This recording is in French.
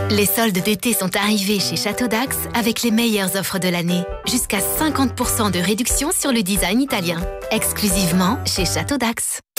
Les soldes d'été sont arrivés chez Château d'Axe avec les meilleures offres de l'année. Jusqu'à 50% de réduction sur le design italien. Exclusivement chez Château d'Axe.